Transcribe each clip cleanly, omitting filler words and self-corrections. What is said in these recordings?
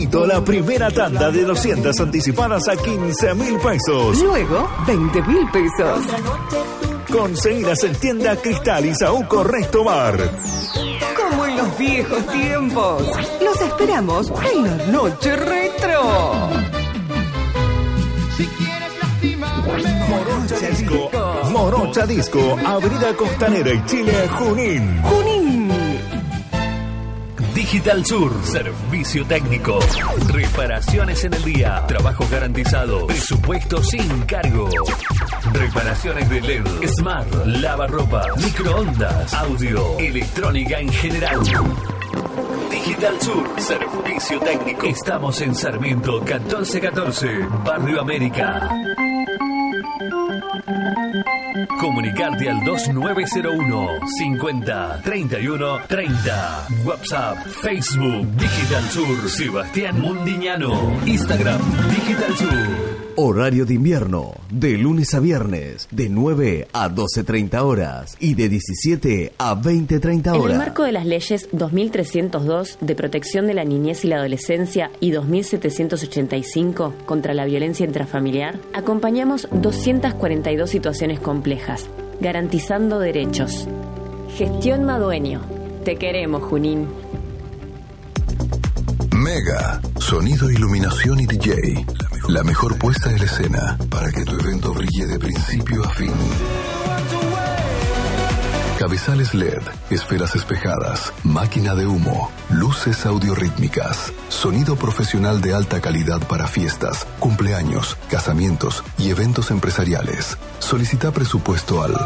Invito la primera tanda de 200 anticipadas a 15.000 pesos. Luego, 20.000 pesos. Conseguidas en tienda Cristal y Saúco Restobar. Como en los viejos tiempos. Los esperamos en la Noche Retro. Si quieres lastimarme. Morocha Disco. Morocha Disco, Avenida Costanera y Chile, Junín. Junín. Digital Sur, servicio técnico, reparaciones en el día, trabajo garantizado, presupuesto sin cargo, reparaciones de LED, Smart, lavarropa, microondas, audio, electrónica en general. Digital Sur, servicio técnico. Estamos en Sarmiento 1414, Barrio América. Comunicarte al 2901 50 31 30. WhatsApp, Facebook, Digital Sur, Sebastián Mundiñano. Instagram, Digital Sur. Horario de invierno, de lunes a viernes, de 9 a 12:30 horas y de 17 a 20:30 horas. En el marco de las leyes 2302 de protección de la niñez y la adolescencia y 2785 contra la violencia intrafamiliar, acompañamos 242 situaciones complejas, garantizando derechos. Gestión Madueño. Te queremos, Junín. Mega, sonido, iluminación y DJ. La mejor puesta en escena para que tu evento brille de principio a fin. Cabezales LED, esferas espejadas, máquina de humo, luces audiorítmicas, sonido profesional de alta calidad para fiestas, cumpleaños, casamientos y eventos empresariales. Solicita presupuesto al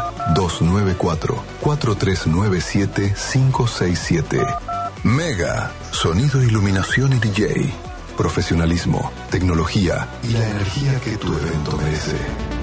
294-4397-567. Mega, sonido, iluminación y DJ. Profesionalismo, tecnología y la energía que tu evento merece.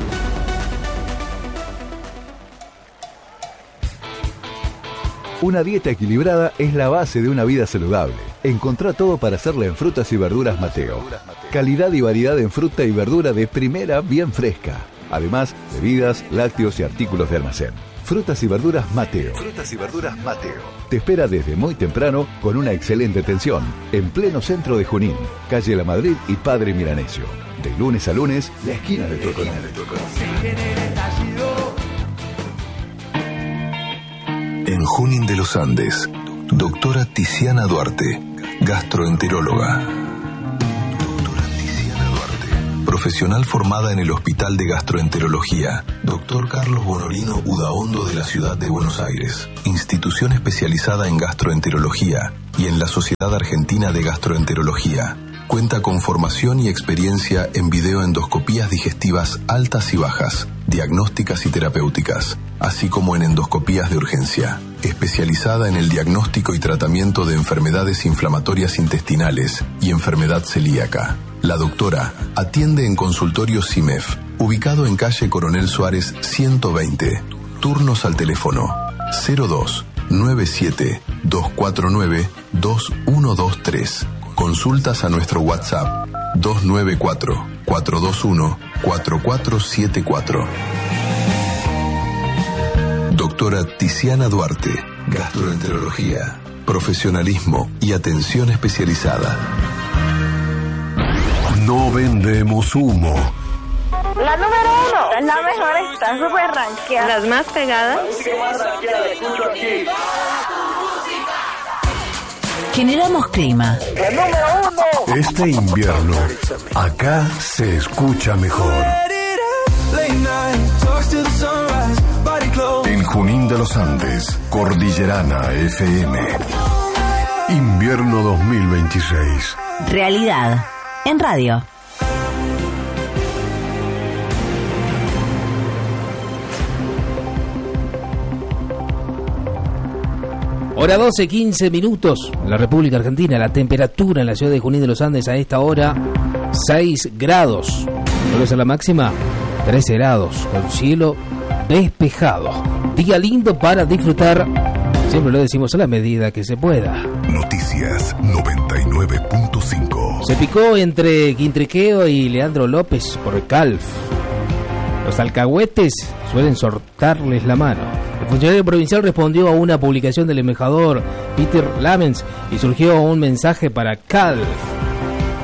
Una dieta equilibrada es la base de una vida saludable. Encontrá todo para hacerla en Frutas y Verduras Mateo. Calidad y variedad en fruta y verdura de primera, bien fresca. Además, bebidas, lácteos y artículos de almacén. Frutas y Verduras Mateo. Frutas y Verduras Mateo. Te espera desde muy temprano con una excelente atención en pleno centro de Junín, calle La Madrid y Padre Milanesio. De lunes a lunes, la esquina de tu economía. En Junín de los Andes, doctora Tiziana Duarte, gastroenteróloga. Profesional formada en el Hospital de Gastroenterología, Dr. Carlos Bonorino Udaondo de la ciudad de Buenos Aires. Institución especializada en gastroenterología y en la Sociedad Argentina de Gastroenterología. Cuenta con formación y experiencia en videoendoscopías digestivas altas y bajas, diagnósticas y terapéuticas, así como en endoscopías de urgencia. Especializada en el diagnóstico y tratamiento de enfermedades inflamatorias intestinales y enfermedad celíaca. La doctora atiende en consultorio CIMEF, ubicado en calle Coronel Suárez 120. Turnos al teléfono 02 97 249 2123. Consultas a nuestro WhatsApp 294 421 4474. Doctora Tiziana Duarte, gastroenterología, profesionalismo y atención especializada. No vendemos humo. La número 1. Es la mejor, está súper rankeada. Las más pegadas. Generamos clima. La número 1. Este invierno, acá se escucha mejor. En Junín de los Andes, Cordillerana FM. Invierno 2026. Realidad en radio. Hora 12, 15 minutos en la República Argentina. La temperatura en la ciudad de Junín de los Andes a esta hora, 6 grados. ¿Cuál es la máxima? 13 grados, con cielo despejado. Día lindo para disfrutar. Siempre lo decimos a la medida que se pueda. Noticias 99.5. Se picó entre Quintriqueo y Leandro López por Calf. Los alcahuetes suelen soltarles la mano. El funcionario provincial respondió a una publicación del embajador Peter Lamens y surgió un mensaje para Calf.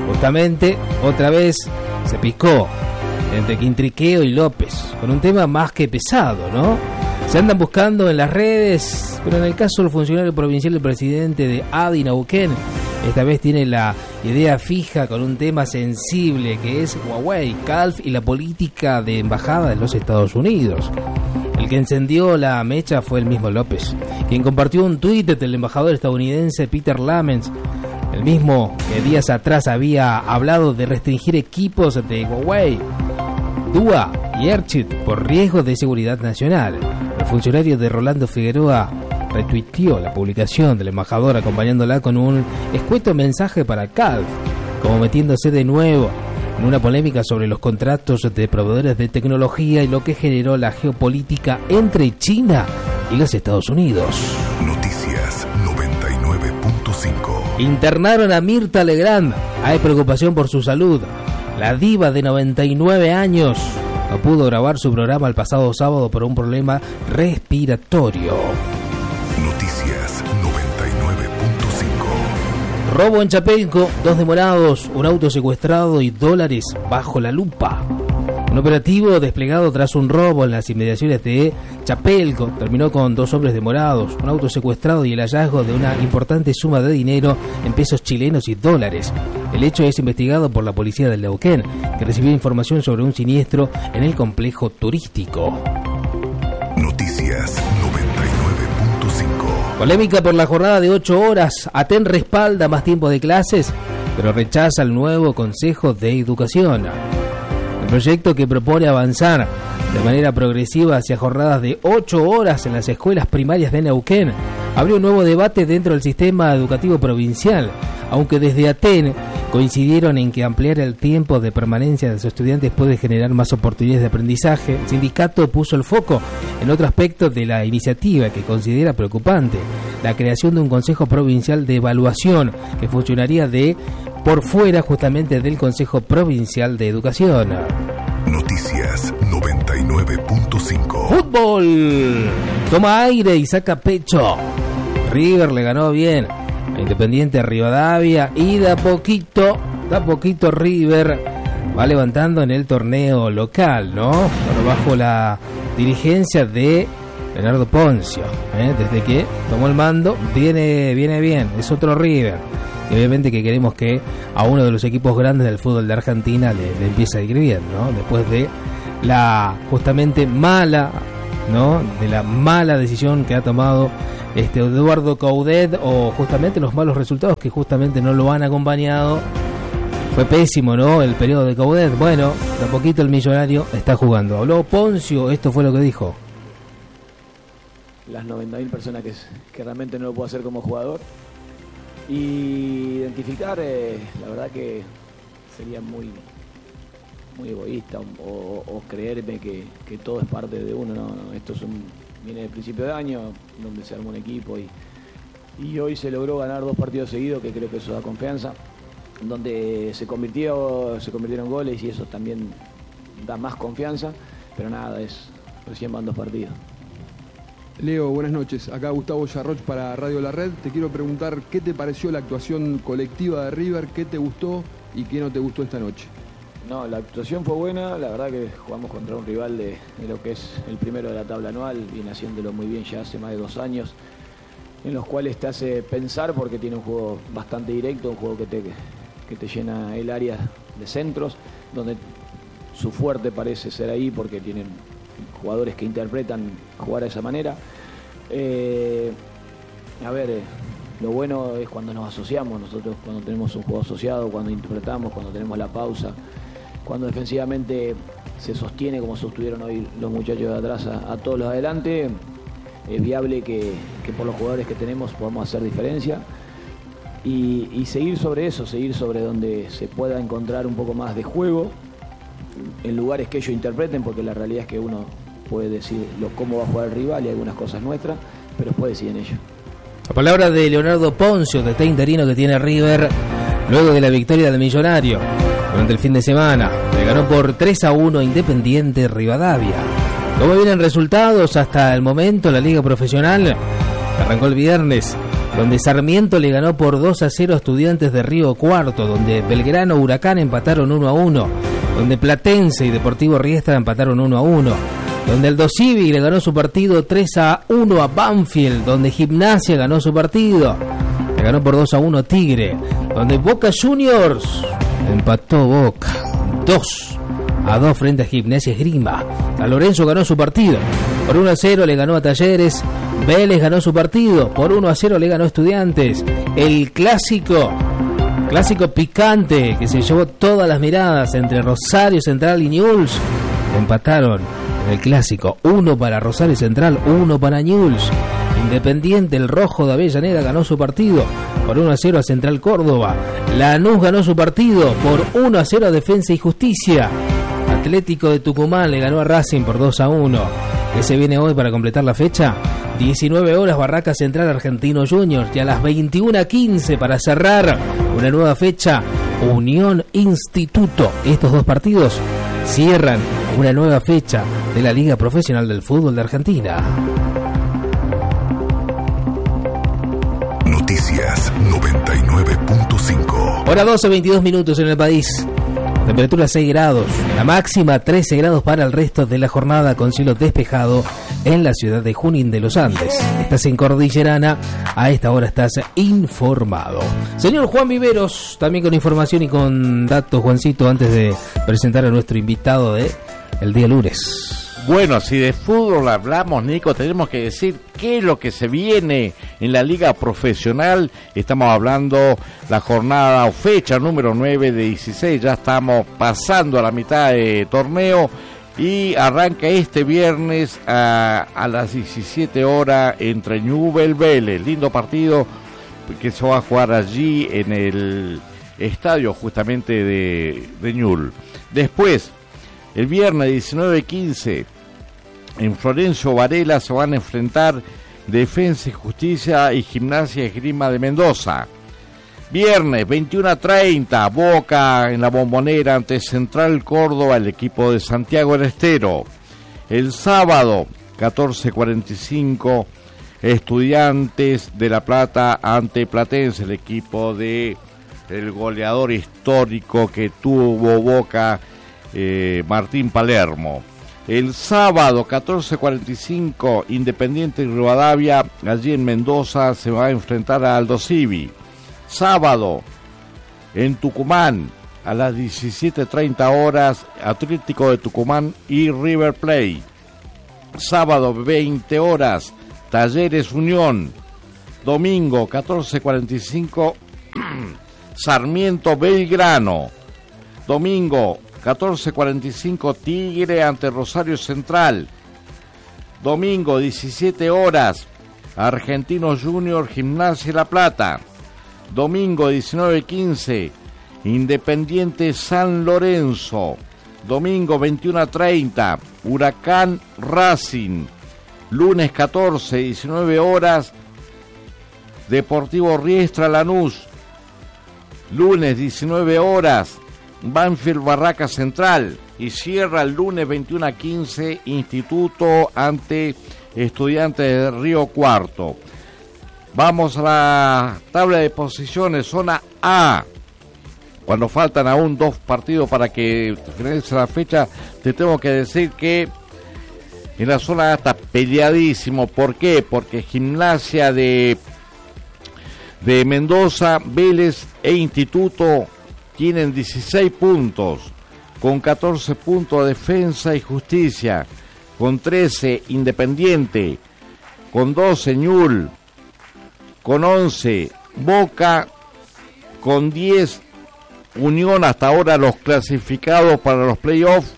justamente otra vez se picó entre Quintriqueo y López, con un tema más que pesado, ¿no? Se andan buscando en las redes, pero en el caso del funcionario provincial del presidente de ADI Neuquén, esta vez tiene la idea fija con un tema sensible que es Huawei, CALF y la política de embajada de los Estados Unidos. El que encendió la mecha fue el mismo López, quien compartió un tuit del embajador estadounidense Peter Lamens, el mismo que días atrás había hablado de restringir equipos de Huawei, DUA y Erchit por riesgos de seguridad nacional. El funcionario de Rolando Figueroa retuiteó la publicación del embajador acompañándola con un escueto mensaje para CALF, como metiéndose de nuevo en una polémica sobre los contratos de proveedores de tecnología y lo que generó la geopolítica entre China y los Estados Unidos. Noticias 99.5. Internaron a Mirta Legrand. Hay preocupación por su salud. La diva de 99 años no pudo grabar su programa el pasado sábado por un problema respiratorio. Noticias 99.5. Robo en Chapelco, 2 demorados, un auto secuestrado y dólares bajo la lupa. Un operativo desplegado tras un robo en las inmediaciones de Chapelco terminó con 2 hombres demorados, un auto secuestrado y el hallazgo de una importante suma de dinero en pesos chilenos y dólares. El hecho es investigado por la policía del Neuquén, que recibió información sobre un siniestro en el complejo turístico. Noticias 99.5. Polémica por la jornada de 8 horas. Aten respalda más tiempo de clases, pero rechaza el nuevo Consejo de Educación. El proyecto, que propone avanzar de manera progresiva hacia jornadas de 8 horas en las escuelas primarias de Neuquén, abrió un nuevo debate dentro del sistema educativo provincial, aunque desde Aten coincidieron en que ampliar el tiempo de permanencia de los estudiantes puede generar más oportunidades de aprendizaje. El sindicato puso el foco en otro aspecto de la iniciativa que considera preocupante: la creación de un Consejo Provincial de Evaluación que funcionaría por fuera justamente del Consejo Provincial de Educación. Noticias 99.5. Fútbol. Toma aire y saca pecho. River le ganó bien a Independiente Rivadavia y de a poquito River va levantando en el torneo local, ¿no? Pero bajo la dirigencia de Leonardo Poncio, desde que tomó el mando viene bien, es otro River. Y obviamente que queremos que a uno de los equipos grandes del fútbol de Argentina le empiece a ir bien, ¿no? Después de la justamente mala, ¿no? De la mala decisión que ha tomado Eduardo Coudet, o justamente los malos resultados que justamente no lo han acompañado. Fue pésimo, ¿no? El periodo de Coudet. Bueno, de a poquito el millonario está jugando. Habló Poncio, esto fue lo que dijo. Las 90.000 personas que realmente no lo puedo hacer como jugador. Y identificar, la verdad que sería muy egoísta o creerme que todo es parte de uno. No, esto viene del principio de año, donde se armó un equipo y hoy se logró ganar 2 partidos seguidos, que creo que eso da confianza, donde se convirtieron goles y eso también da más confianza, pero nada, recién van 2 partidos. Leo, buenas noches. Acá Gustavo Yarroch para Radio La Red. Te quiero preguntar qué te pareció la actuación colectiva de River, qué te gustó y qué no te gustó esta noche. No, la actuación fue buena. La verdad que jugamos contra un rival de lo que es el primero de la tabla anual, viene haciéndolo muy bien ya hace más de 2 años, en los cuales te hace pensar porque tiene un juego bastante directo, un juego que te llena el área de centros, donde su fuerte parece ser ahí porque tienen jugadores que interpretan jugar de esa manera. Lo bueno es cuando nos asociamos, nosotros cuando tenemos un juego asociado, cuando interpretamos, cuando tenemos la pausa, cuando defensivamente se sostiene como sostuvieron hoy los muchachos de atrás a todos los de adelante, es viable que por los jugadores que tenemos podamos hacer diferencia y seguir sobre eso, seguir sobre donde se pueda encontrar un poco más de juego en lugares que ellos interpreten, porque la realidad es que uno puede decir cómo va a jugar el rival y algunas cosas nuestras, pero después deciden ellos. La palabra de Leonardo Poncio, de este interino que tiene River luego de la victoria del Millonario durante el fin de semana. Le ganó por 3-1 Independiente Rivadavia. ¿Cómo vienen resultados hasta el momento? La Liga Profesional arrancó el viernes donde Sarmiento le ganó por 2-0 a Estudiantes de Río Cuarto, donde Belgrano Huracán empataron 1-1, donde Platense y Deportivo Riestra empataron 1-1, donde Aldo Civi le ganó su partido 3-1 a Banfield, donde Gimnasia ganó su partido, le ganó por 2-1 a Tigre, donde Boca Juniors empató Boca 2-2 frente a Gimnasia Esgrima. San Lorenzo ganó su partido por 1-0, le ganó a Talleres. Vélez ganó su partido por 1-0, le ganó a Estudiantes. El clásico picante que se llevó todas las miradas entre Rosario Central y Newell's, empataron en el clásico. 1 para Rosario Central, 1 para Newell's. Independiente, el rojo de Avellaneda, ganó su partido por 1-0 a Central Córdoba. Lanús ganó su partido por 1-0 a Defensa y Justicia. Atlético de Tucumán le ganó a Racing por 2-1. ¿Qué se viene hoy para completar la fecha? 19 horas, Barraca Central Argentino Juniors, y a las 21:15 para cerrar una nueva fecha, Unión Instituto. Estos dos partidos cierran una nueva fecha de la Liga Profesional del Fútbol de Argentina. Noticias 99.5. Hora 12, 22 minutos en el país. Temperatura 6 grados, la máxima 13 grados para el resto de la jornada, con cielo despejado en la ciudad de Junín de los Andes. Estás en Cordillerana, a esta hora estás informado. Señor Juan Viveros, también con información y con datos, Juancito, antes de presentar a nuestro invitado de el día lunes. Bueno, si de fútbol hablamos, Nico, tenemos que decir qué es lo que se viene en la liga profesional. Estamos hablando la jornada o fecha número 9 de 16, ya estamos pasando a la mitad de torneo y arranca este viernes a las 17 horas entre Newell's y Vélez. Lindo partido que se va a jugar allí en el estadio justamente de Newell's. Después, el viernes 19:15, en Florencio Varela se van a enfrentar Defensa y Justicia y Gimnasia Esgrima de Mendoza. Viernes 21:30, Boca en la Bombonera ante Central Córdoba, el equipo de Santiago del Estero. El sábado 14:45, Estudiantes de La Plata ante Platense, el equipo de el goleador histórico que tuvo Boca, Martín Palermo. El sábado 14:45, Independiente y Rivadavia, allí en Mendoza, se va a enfrentar a Aldo Civi. Sábado, en Tucumán, a las 17:30 horas, Atlético de Tucumán y River Plate. Sábado, 20 horas, Talleres Unión. Domingo, 14:45, Sarmiento Belgrano. Domingo, 14:45, Tigre ante Rosario Central. Domingo, 17 horas, Argentinos Junior, Gimnasia La Plata. Domingo, 19:15, Independiente San Lorenzo. Domingo, 21:30, Huracán Racing. Lunes 14, 19 horas, Deportivo Riestra Lanús. Lunes, 19 horas, Banfield Barraca Central. Y cierra el lunes 21:15, Instituto ante Estudiantes de Río Cuarto. Vamos a la tabla de posiciones, zona A. Cuando faltan aún 2 partidos para que finalice la fecha, te tengo que decir que en la zona A está peleadísimo. ¿Por qué? Porque Gimnasia de Mendoza, Vélez e Instituto tienen 16 puntos, con 14 puntos Defensa y Justicia, con 13 Independiente, con 12 Newell's, con 11 Boca, con 10 Unión, hasta ahora los clasificados para los playoffs,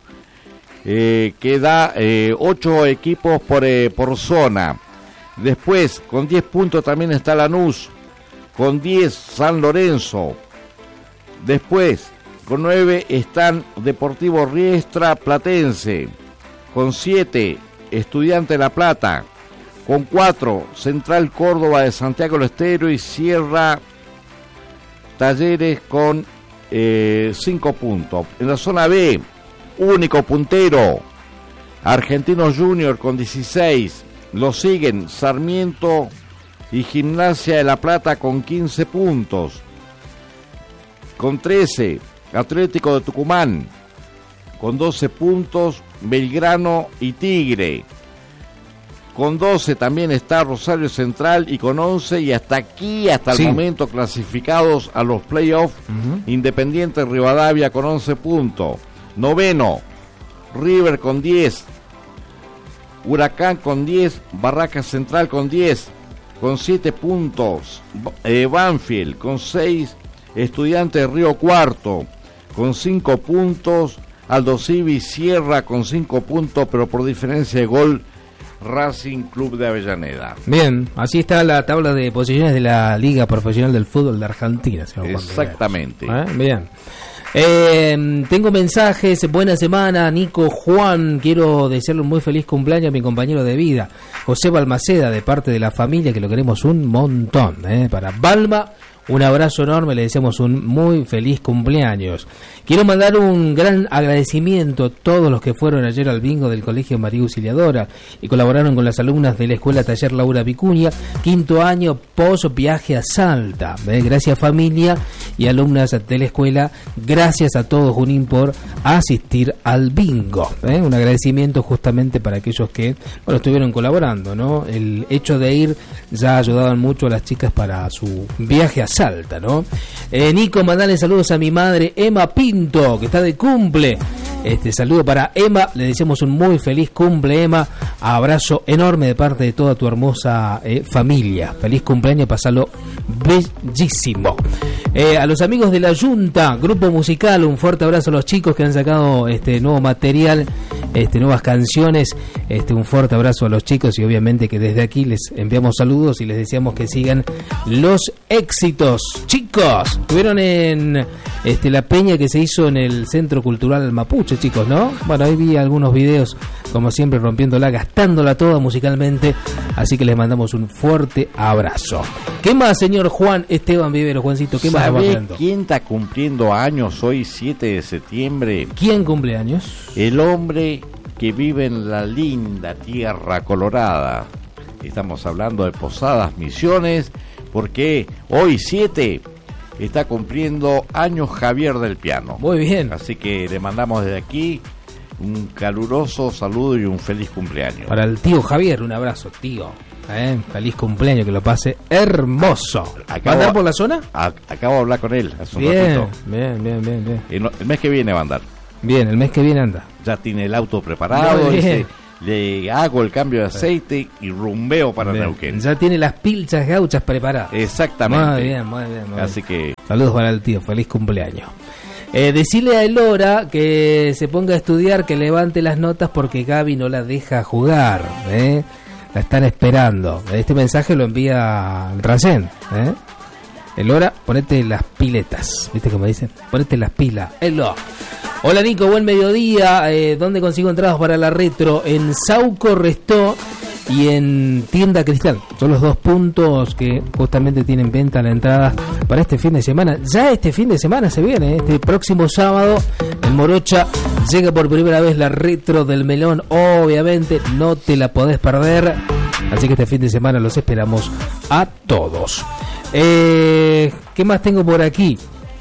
que da 8 equipos por zona. Después, con 10 puntos también está Lanús, con 10 San Lorenzo. Después, con 9 están Deportivo Riestra Platense, con 7 Estudiante de La Plata, con 4 Central Córdoba de Santiago del Estero y cierra Talleres con 5 puntos. En la zona B, único puntero, Argentinos Junior con 16, lo siguen Sarmiento y Gimnasia de La Plata con 15 puntos. Con 13, Atlético de Tucumán. Con 12 puntos, Belgrano y Tigre. Con 12 también está Rosario Central y con 11 y hasta el momento clasificados a los playoffs, Independiente Rivadavia con 11 puntos. Noveno, River con 10. Huracán con 10, Barracas Central con 10, con 7 puntos, Banfield con 6, Estudiantes de Río Cuarto con 5 puntos, Aldosivi cierra con 5 puntos, pero por diferencia de gol, Racing Club de Avellaneda. Bien, así está la tabla de posiciones de la Liga Profesional del Fútbol de Argentina. Exactamente. Bien. Tengo mensajes. Buena semana, Nico, Juan. Quiero desearle un muy feliz cumpleaños a mi compañero de vida, José Balmaceda, de parte de la familia, que lo queremos un montón. Para Balma, un abrazo enorme, le deseamos un muy feliz cumpleaños. Quiero mandar un gran agradecimiento a todos los que fueron ayer al bingo del Colegio María Auxiliadora y colaboraron con las alumnas de la Escuela Taller Laura Vicuña, 5º año post viaje a Salta. Gracias familia y alumnas de la escuela, gracias a todos, Junín, por asistir al bingo. Un agradecimiento justamente para aquellos que estuvieron colaborando, ¿no? El hecho de ir ya ayudaban mucho a las chicas para su viaje a Salta, ¿no? Nico, mandale saludos a mi madre Emma Pinto, que está de cumple. Saludo para Emma, le deseamos un muy feliz cumple, Emma. Abrazo enorme de parte de toda tu hermosa familia. Feliz cumpleaños, pasalo bellísimo. A los amigos de la Junta, grupo musical, un fuerte abrazo a los chicos que han sacado nuevo material, nuevas canciones. Un fuerte abrazo a los chicos y obviamente que desde aquí les enviamos saludos y les deseamos que sigan los éxitos. Chicos, estuvieron en la peña que se hizo en el Centro Cultural Mapuche, chicos, ¿no? Bueno, ahí vi algunos videos, como siempre, rompiéndola, gastándola toda musicalmente, así que les mandamos un fuerte abrazo. ¿Qué más, señor Juan Esteban Vivero? Juancito, ¿qué más va hablando? ¿Quién está cumpliendo años hoy, 7 de septiembre? ¿Quién cumple años? El hombre que vive en la linda tierra colorada. Estamos hablando de Posadas Misiones, porque hoy 7 está cumpliendo años Javier del Piano. Muy bien. Así que le mandamos desde aquí un caluroso saludo y un feliz cumpleaños. Para el tío Javier, un abrazo, tío. Feliz cumpleaños, que lo pase hermoso. ¿Va a andar por la zona? Acabo de hablar con él hace un ratito. Bien. El mes que viene va a andar. Bien, el mes que viene anda. Ya tiene el auto preparado, le hago el cambio de aceite y rumbeo para Neuquén. Ya tiene las pilchas gauchas preparadas. Exactamente. Muy bien. Así que saludos para el tío, feliz cumpleaños. Decirle a Elora que se ponga a estudiar, que levante las notas porque Gaby no la deja jugar. La están esperando. Este mensaje lo envía Racén. Elora, ponete las piletas. ¿Viste cómo dicen? Ponete las pilas. Elora. Hola Nico, buen mediodía. ¿Dónde consigo entradas para la retro? En Sauco Restó y en Tienda Cristal. Son los 2 puntos que justamente tienen venta la entrada para este fin de semana. Ya este fin de semana se viene, este próximo sábado en Morocha llega por primera vez la retro del Melón. Obviamente no te la podés perder. Así que este fin de semana los esperamos a todos. ¿Qué más tengo por aquí?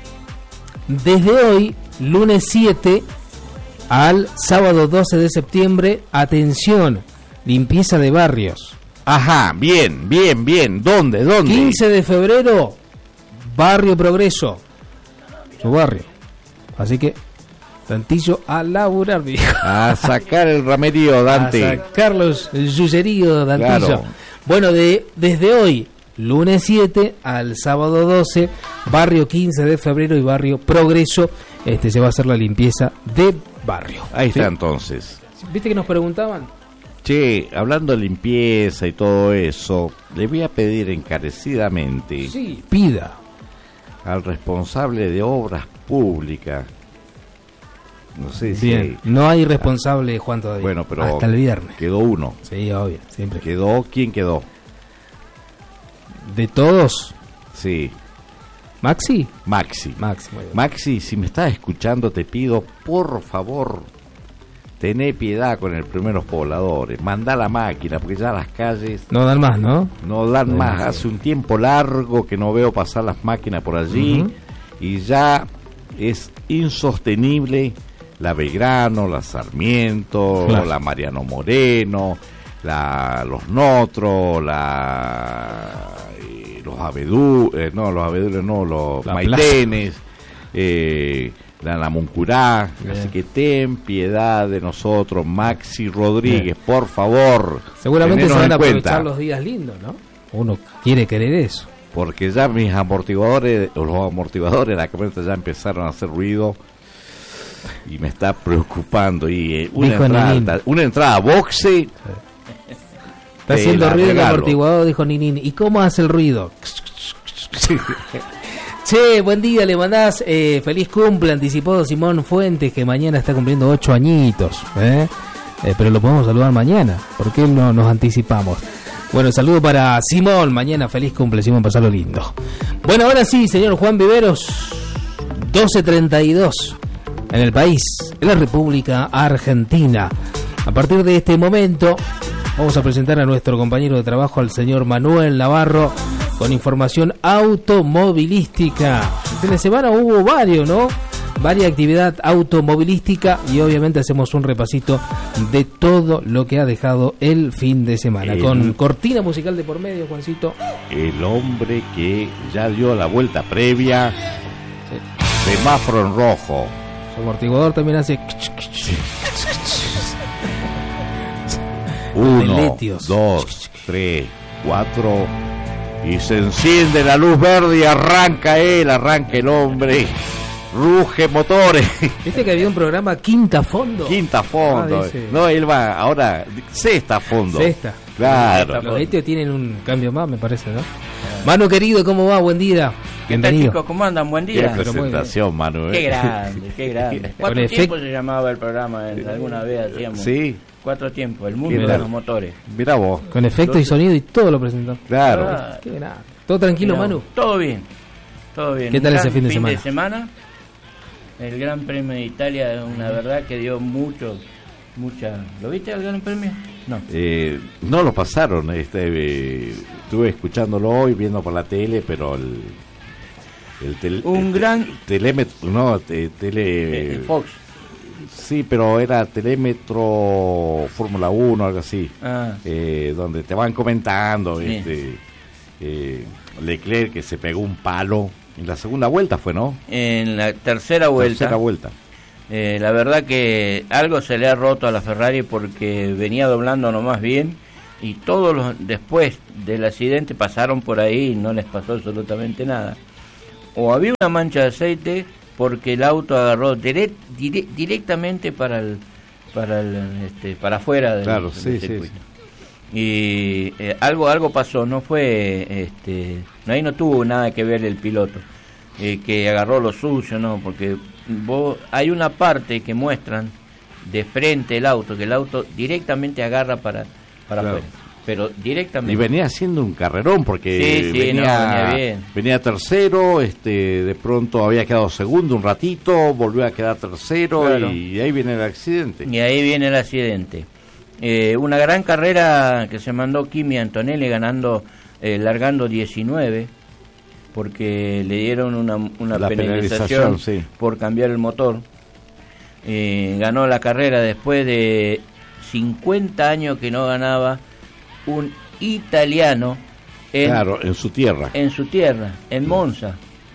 Desde hoy, lunes 7 al sábado 12 de septiembre, atención, limpieza de barrios. Ajá, bien. ¿Dónde? 15 de febrero, Barrio Progreso, su barrio. Así que, Dantillo a laburar, viejo. A sacar el ramerío, Dante. A sacar los yuyeríos, Dantillo. Claro. Bueno, desde hoy, lunes 7 al sábado 12, barrio 15 de febrero y barrio Progreso, se va a hacer la limpieza de barrio. Ahí está, entonces. ¿Viste que nos preguntaban? Che, hablando de limpieza y todo eso, le voy a pedir encarecidamente. Sí, pida. Al responsable de obras públicas. No sé si bien, no hay responsable, Juan, todavía. Bueno, pero hasta el viernes. Quedó uno. Sí, obvio, siempre. ¿Quién quedó? ¿De todos? Sí. ¿Maxi? Maxi, si me estás escuchando, te pido, por favor, tené piedad con el primeros pobladores, mandá la máquina, porque ya las calles no dan más, ¿no? No dan más. Hace un tiempo largo que no veo pasar las máquinas por allí, y ya es insostenible la Belgrano, la Sarmiento, Claro. la Mariano Moreno, los Notros, los Abedules, los La Maitenes, la Muncurá. Bien. Así que ten piedad de nosotros, Maxi Rodríguez, por favor. Seguramente se tenenos van a en cuenta, aprovechar los días lindos, ¿no? Uno quiere querer eso. porque ya mis amortiguadores, o los amortiguadores de la camioneta ya empezaron a hacer ruido y me está preocupando. Y Dijo Ninin. una entrada boxe. Está haciendo ruido el amortiguador, dijo Ninin. ¿Y cómo hace el ruido? Che, buen día, le mandás feliz cumple anticipado a Simón Fuentes, que mañana está cumpliendo 8 añitos, pero lo podemos saludar mañana, ¿por qué no nos anticipamos? Bueno, saludo para Simón, mañana feliz cumple, Simón, pasalo lindo. Bueno, ahora sí, señor Juan Viveros, 12:32 en el país, en la República Argentina. A partir de este momento vamos a presentar a nuestro compañero de trabajo, al señor Manuel Navarro, con información automovilística. El fin de semana hubo varios, ¿no? Varia actividad automovilística, y obviamente hacemos un repasito de todo lo que ha dejado el fin de semana. Con cortina musical de por medio, Juancito. El hombre que ya dio la vuelta previa, semáforo en rojo. Su amortiguador también hace... 1, 2, 3, 4, y se enciende la luz verde y arranca el hombre. Ruge motores. ¿Viste que había un programa Quinta Fondo? Quinta Fondo. No, él va ahora Sexta Fondo. Sexta. Claro. Los etios tienen un cambio más, me parece, ¿no? Manu querido, ¿cómo va? Buen día. Bienvenido. Chicos, ¿cómo andan? Buen día. Qué presentación, Manu. Qué grande, qué grande. 4 tiempos se llamaba el programa, alguna vez hacíamos. Sí. 4 tiempos, el mundo de los motores. Mirá vos. Con efecto y sonido y todo lo presentó. Claro. Qué grande. ¿Todo tranquilo, Mirá, Manu? Todo bien. Todo bien. ¿Qué tal ese fin de semana? El Gran Premio de Italia, una verdad que dio mucha. ¿Lo viste el Gran Premio? No. No lo pasaron. Estuve escuchándolo hoy, viendo por la tele, pero Fox. Sí, pero era Telémetro Fórmula 1, algo así. Donde te van comentando. Sí. Leclerc, que se pegó un palo. En la segunda vuelta fue, ¿no? En la tercera vuelta. La verdad que algo se le ha roto a la Ferrari, porque venía doblando nomás bien, y todos los después del accidente pasaron por ahí y no les pasó absolutamente nada. O había una mancha de aceite, porque el auto agarró directamente para afuera del circuito. Sí. Y algo pasó, no fue ahí no tuvo nada que ver el piloto, que agarró lo suyo, no, porque hay una parte que muestran de frente el auto, que el auto directamente agarra para afuera, pero directamente. Y venía haciendo un carrerón, porque venía tercero, de pronto había quedado segundo un ratito, volvió a quedar tercero, claro. Y ahí viene el accidente. Una gran carrera que se mandó Kimi Antonelli, largando 19, porque le dieron una penalización por cambiar el motor. Ganó la carrera después de 50 años que no ganaba un italiano en su tierra, en Monza.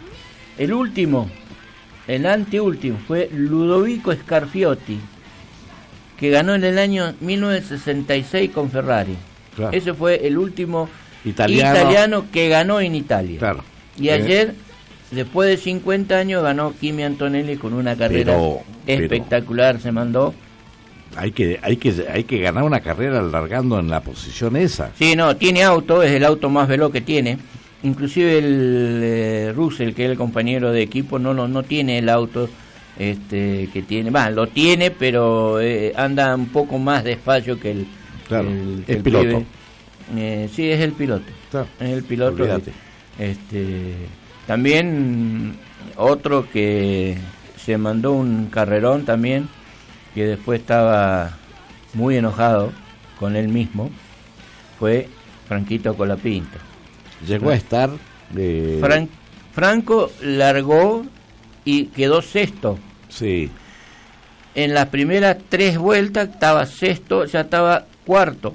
El anteúltimo fue Ludovico Scarfiotti, que ganó en el año 1966 con Ferrari. Claro. Ese fue el último italiano que ganó en Italia. Claro. Y ayer, después de 50 años, ganó Kimi Antonelli con una carrera espectacular. Se mandó. Hay que ganar una carrera largando en la posición esa. Sí, no, tiene auto, es el auto más veloz que tiene. Inclusive el Russell, que es el compañero de equipo, no tiene el auto que tiene, lo tiene, pero anda un poco más despacio que el piloto. Sí, es el piloto. Claro. Es el piloto. También otro que se mandó un carrerón también que después estaba muy enojado con él mismo, fue Franquito Colapinto. Llegó a estar... Franco largó y quedó sexto. Sí. En las primeras 3 vueltas estaba sexto, ya estaba cuarto,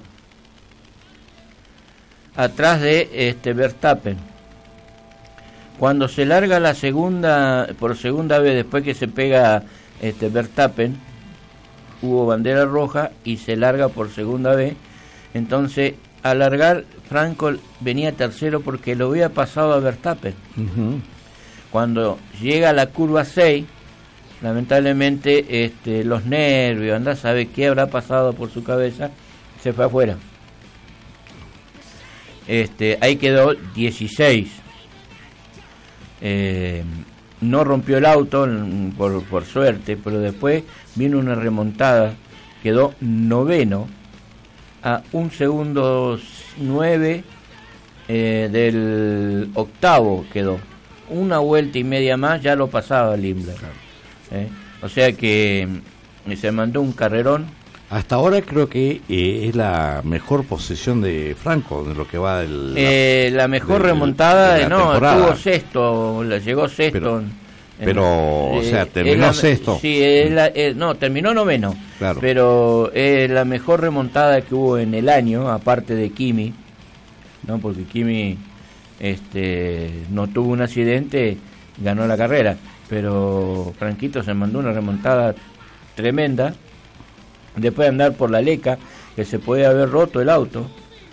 atrás de Verstappen. Cuando se larga la segunda, por segunda vez, después que se pega Verstappen, hubo bandera roja y se larga por segunda vez. Entonces, al largar, Franco venía tercero porque lo había pasado a Verstappen. Uh-huh. Cuando llega a la curva 6, lamentablemente los nervios, anda a saber qué habrá pasado por su cabeza, se fue afuera. Ahí quedó 16. No rompió el auto por suerte, pero después vino una remontada, quedó noveno a 1 segundo 9 del octavo quedó. Una vuelta y media más ya lo pasaba Lindblad. O sea que se mandó un carrerón. Hasta ahora creo que es la mejor posición de Franco de lo que va la mejor remontada de la temporada. Estuvo sexto, llegó sexto. Pero o sea, terminó sexto. Sí, terminó noveno. Claro. Pero la mejor remontada que hubo en el año, aparte de Kimi, ¿no? Porque Kimi no tuvo un accidente, ganó la carrera, pero Franquito se mandó una remontada tremenda. Después de andar por la Leca, que se puede haber roto el auto,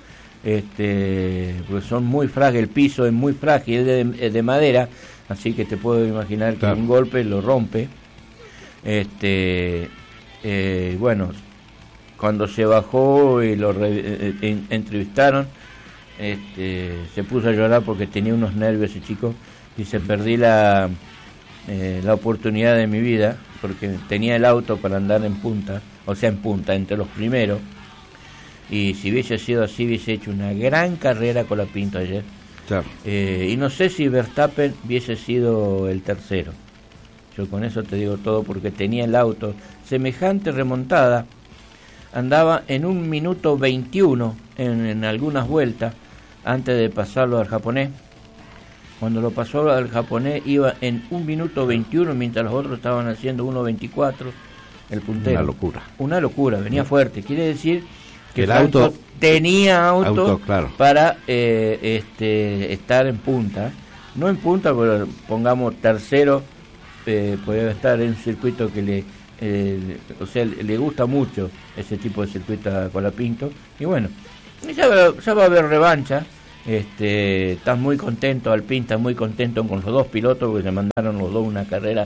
pues son muy frágiles, el piso es muy frágil, es de madera, así que te puedo imaginar que un golpe lo rompe. Bueno, cuando se bajó y lo entrevistaron, se puso a llorar porque tenía unos nervios ese chico, y se perdí la oportunidad de mi vida, porque tenía el auto para andar en punta, entre los primeros, y si hubiese sido así hubiese hecho una gran carrera con Colapinto ayer. Claro. Y no sé si Verstappen hubiese sido el tercero. Yo con eso te digo todo, porque tenía el auto, semejante remontada, andaba en 1 minuto 21 en algunas vueltas antes de pasarlo al japonés. Cuando lo pasó al japonés iba en 1 minuto 21, mientras los otros estaban haciendo 1.24, el puntero. Una locura, venía fuerte. Quiere decir que el auto tenía auto claro, para estar en punta. No en punta, pero pongamos tercero, podría estar en un circuito que le gusta mucho ese tipo de circuito a Colapinto. Y bueno, ya va a haber revancha. Estás muy contento, Alpine está muy contento con los dos pilotos, porque se mandaron los dos una carrera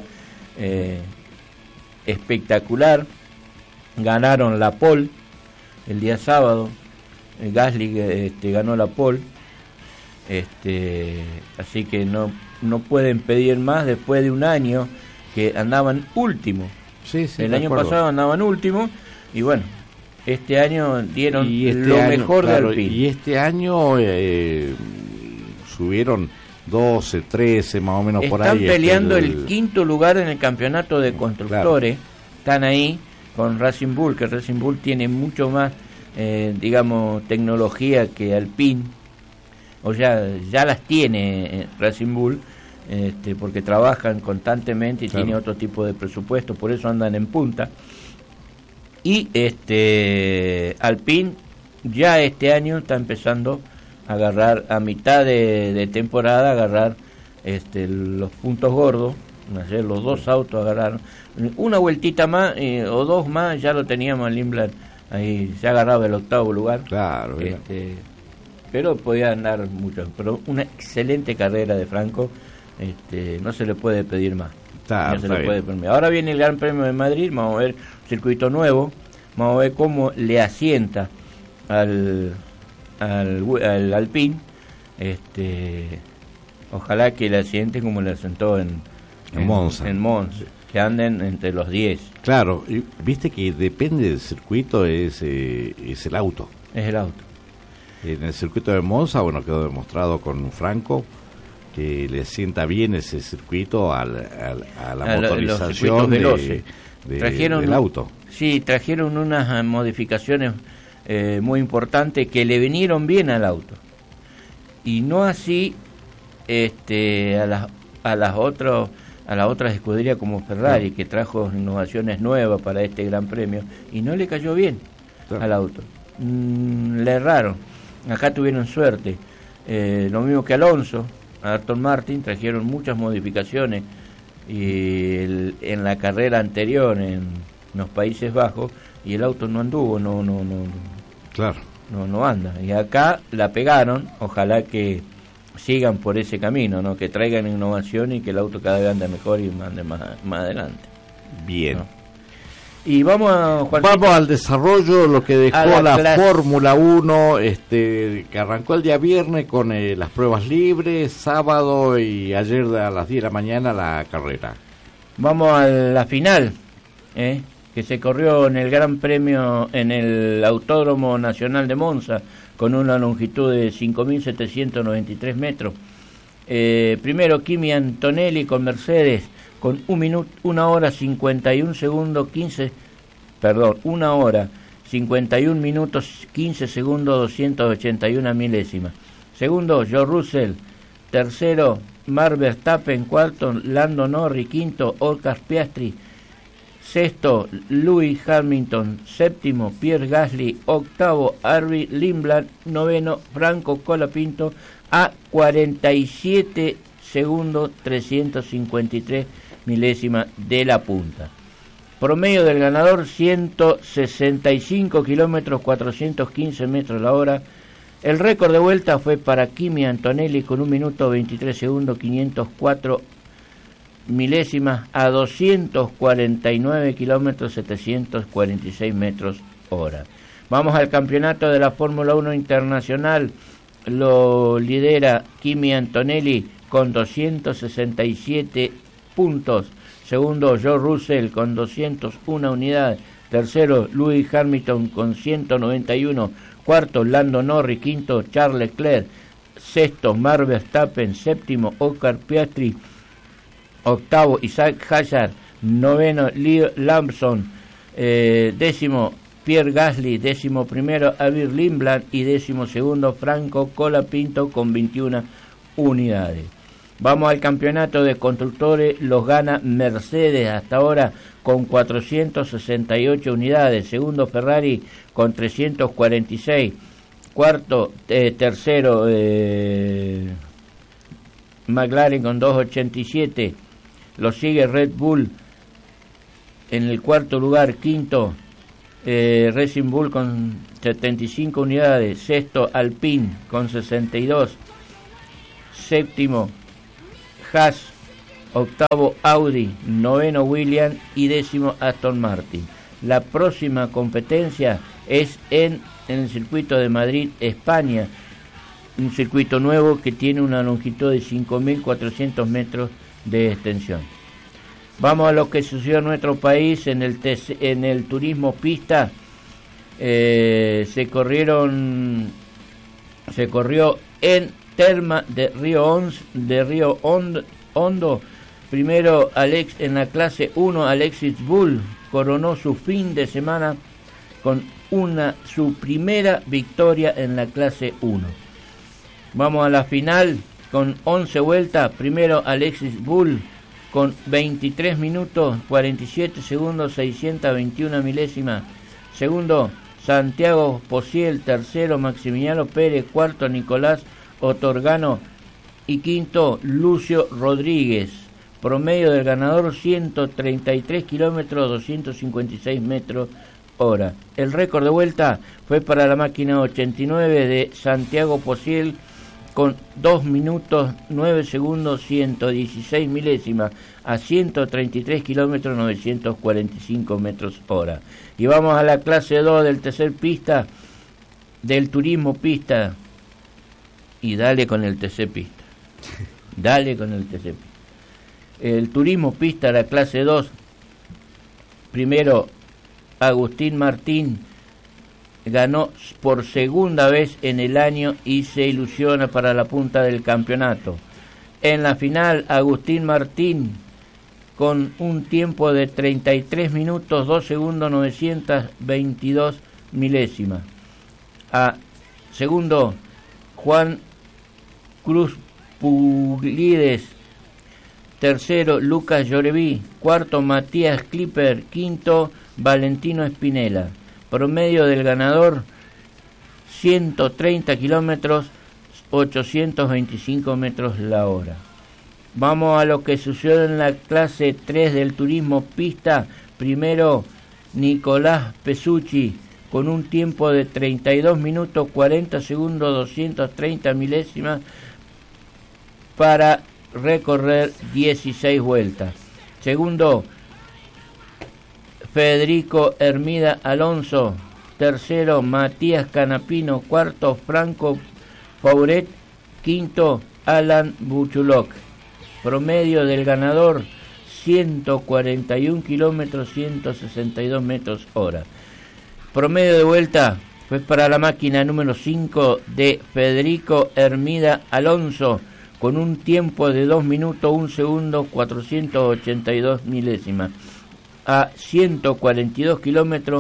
espectacular. Ganaron la pole el día sábado, Gasly ganó la pole, así que no pueden pedir más después de un año que andaban último. El año pasado andaban último, y bueno, este año dieron mejor de Alpine. Y este año subieron 12, 13 más o menos por ahí. Están peleando el quinto lugar en el campeonato de constructores. Claro. Están ahí con Racing Bull, que Racing Bull tiene mucho más, tecnología que Alpine. O ya las tiene Racing Bull, porque trabajan constantemente y tiene otro tipo de presupuesto, por eso andan en punta. Y Alpine ya este año está empezando a agarrar, a mitad de temporada, agarrar los puntos gordos. Ayer los dos autos agarraron una vueltita más o dos más, ya lo teníamos en Lindblad ahí, se agarraba el octavo lugar. Claro, pero podía andar mucho. Pero una excelente carrera de Franco, no se le puede pedir más. Ahora viene el Gran Premio de Madrid, vamos a ver circuito nuevo, vamos a ver cómo le asienta al Alpine. Ojalá que le asiente como le asentó en Monza, que anden entre los 10. Claro, y viste que depende del circuito, es el auto. Es el auto. En el circuito de Monza, bueno, quedó demostrado con Franco que le sienta bien ese circuito a la motorización del auto. Sí, trajeron unas modificaciones muy importantes que le vinieron bien al auto. Y no así a las otras escuderías como Ferrari, que trajo innovaciones nuevas para este Gran Premio, y no le cayó bien al auto. Le erraron. Acá tuvieron suerte. Lo mismo que Alonso, a Aston Martin trajeron muchas modificaciones y en la carrera anterior en los Países Bajos, y el auto no anduvo, claro, no anda. Y acá la pegaron. Ojalá que sigan por ese camino, ¿no? Que traigan innovación y que el auto cada vez ande mejor y ande más adelante. Bien. ¿No? Y vamos al desarrollo, lo que dejó la Fórmula 1, que arrancó el día viernes con las pruebas libres, sábado y ayer a las 10 de la mañana la carrera. Vamos a la final, que se corrió en el Gran Premio en el Autódromo Nacional de Monza, con una longitud de 5.793 metros. Primero Kimi Antonelli con Mercedes, con 1 hora 51 minutos 15 segundos 281 milésimas. Segundo, George Russell. Tercero, Max Verstappen. Cuarto, Lando Norris. Quinto, Oscar Piastri. Sexto, Lewis Hamilton. Séptimo, Pierre Gasly. Octavo, Avi Lindblad. Noveno, Franco Colapinto, a 47 segundos 353 milésimas de la punta. Promedio del ganador 165 kilómetros 415 metros la hora. El récord de vuelta fue para Kimi Antonelli con 1 minuto 23 segundos 504 milésimas a 249 kilómetros 746 metros hora. Vamos al campeonato de la Fórmula 1 Internacional. Lo lidera Kimi Antonelli con 267 puntos. Segundo, George Russell con 201 unidades. Tercero, Lewis Hamilton con 191. Cuarto, Lando Norris. Quinto, Charles Leclerc. Sexto, Max Verstappen. Séptimo, Oscar Piastri. Octavo, Isaac Hadjar. Noveno, Leo Lambson. Décimo, Pierre Gasly. Décimo primero, Avi Lindblad. Y décimo segundo, Franco Colapinto con 21 unidades. Vamos al campeonato de constructores, los gana Mercedes hasta ahora con 468 unidades. Segundo, Ferrari con 346. Cuarto, tercero, McLaren con 287. Lo sigue Red Bull en el cuarto lugar. Quinto, Racing Bull con 75 unidades. Sexto, Alpine con 62. Séptimo, Haas. Octavo, Audi. Noveno, Williams. Y décimo, Aston Martin. La próxima competencia es en el circuito de Madrid, España. Un circuito nuevo que tiene una longitud de 5.400 metros de extensión. Vamos a lo que sucedió en nuestro país en el turismo pista. Se corrió en Terma de Río Hondo. Primero, en la clase 1, Alexis Bull coronó su fin de semana con su primera victoria en la clase 1. Vamos a la final con 11 vueltas. Primero, Alexis Bull con 23 minutos 47 segundos 621 milésimas. Segundo, Santiago Posiel. Tercero, Maximiliano Pérez. Cuarto, Nicolás Otorgano. Y quinto, Lucio Rodríguez. Promedio del ganador 133 kilómetros 256 metros hora. El récord de vuelta fue para la máquina 89 de Santiago Posiel con 2 minutos 9 segundos 116 milésimas a 133 kilómetros 945 metros hora. Y vamos a la clase 2 del tercer pista del turismo pista. Y dale con el TC pista. Dale con el TC pista. El turismo pista, la clase 2. Primero, Agustín Martín ganó por segunda vez en el año y se ilusiona para la punta del campeonato. En la final, Agustín Martín con un tiempo de 33 minutos 2 segundos 922 milésimas. Segundo, Juan Cruz Puglides. Tercero, Lucas Lloreví. Cuarto, Matías Clipper. Quinto, Valentino Espinela. Promedio del ganador, 130 kilómetros, 825 metros la hora. Vamos a lo que sucedió en la clase 3 del turismo pista. Primero, Nicolás Pesucci, con un tiempo de 32 minutos 40 segundos 230 milésimas para recorrer 16 vueltas. Segundo, Federico Hermida Alonso. Tercero, Matías Canapino. Cuarto, Franco Fauret. Quinto, Alan Buchulok. Promedio del ganador, 141 kilómetros, 162 metros hora. Promedio de vuelta fue para la máquina número 5 de Federico Hermida Alonso, con un tiempo de 2 minutos 1 segundo 482 milésimas, a 142 kilómetros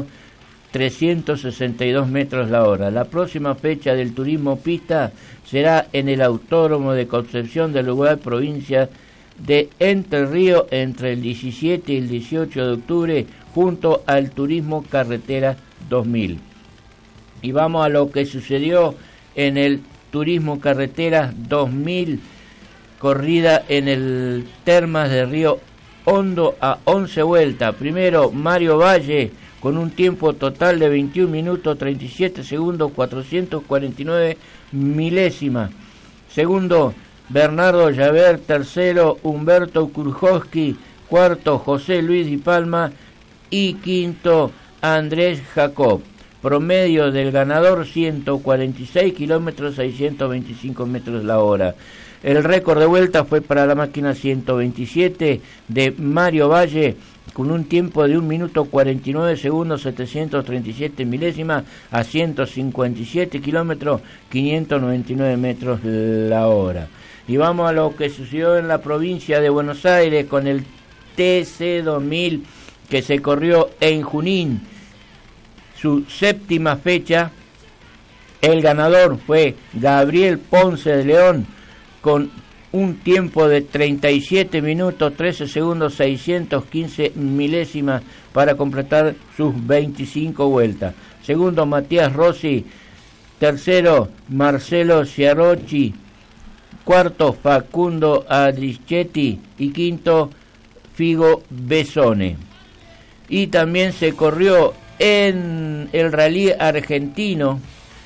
362 metros la hora. La próxima fecha del turismo pista será en el Autódromo de Concepción del Uruguay, provincia de Entre Ríos, entre el 17 y el 18 de octubre, junto al Turismo Carretera 2000. Y vamos a lo que sucedió en el Turismo Carretera 2000, corrida en el Termas de Río Hondo a 11 vueltas. Primero, Mario Valle, con un tiempo total de 21 minutos 37 segundos 449 milésimas. Segundo, Bernardo Javert. Tercero, Humberto Kurjowski. Cuarto, José Luis Di Palma. Y quinto, Andrés Jacob. Promedio del ganador, 146 kilómetros 625 metros la hora. El récord de vuelta fue para la máquina 127 de Mario Valle, con un tiempo de 1 minuto 49 segundos 737 milésimas, a 157 kilómetros 599 metros la hora. Y vamos a lo que sucedió en la provincia de Buenos Aires con el TC2000, que se corrió en Junín, su séptima fecha. El ganador fue Gabriel Ponce de León, con un tiempo de 37 minutos 13 segundos 615 milésimas para completar sus 25 vueltas. Segundo, Matías Rossi. Tercero, Marcelo Ciarocchi. Cuarto, Facundo Adrichetti. Y quinto, Figo Besone. Y también se corrió en el rally argentino,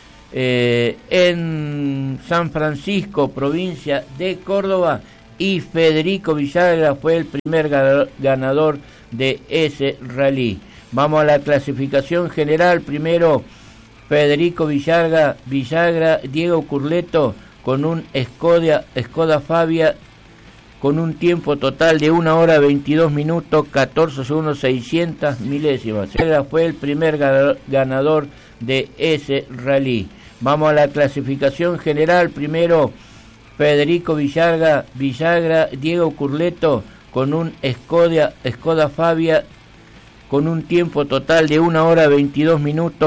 en San Francisco, provincia de Córdoba, y Federico Villagra fue el primer ganador de ese rally. Vamos a la clasificación general. Primero, Federico Villagra, Diego Curleto, con un Skoda Fabia, con un tiempo total de 1 hora 22 minutos 14 segundos 600 milésimas. Fue el primer ganador de ese rally. Vamos a la clasificación general. Primero, Federico Villagra, Diego Curleto, con un Skoda Fabia, con un tiempo total de 1 hora 22 minutos